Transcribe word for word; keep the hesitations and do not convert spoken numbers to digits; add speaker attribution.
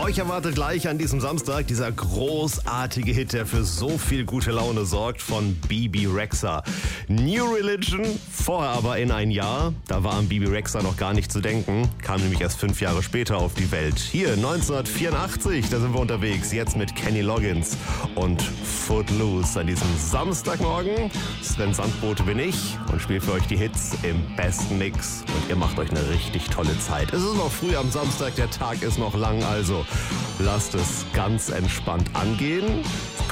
Speaker 1: Euch erwartet gleich an diesem Samstag dieser großartige Hit, der für so viel gute Laune sorgt, von Bebe Rexha. New Religion, vorher aber in ein Jahr. Da war an Bebe Rexha noch gar nicht zu denken. Kam nämlich erst fünf Jahre später auf die Welt. Hier neunzehnhundertvierundachtzig, da sind wir unterwegs. Jetzt mit Kenny Loggins und Footloose an diesem Samstagmorgen. Sven Sandbote bin ich und spiele für euch die Hits im besten Mix. Und ihr macht euch eine richtig tolle Zeit. Es ist noch früh am Samstag, der Tag ist noch lang, also lasst es ganz entspannt angehen.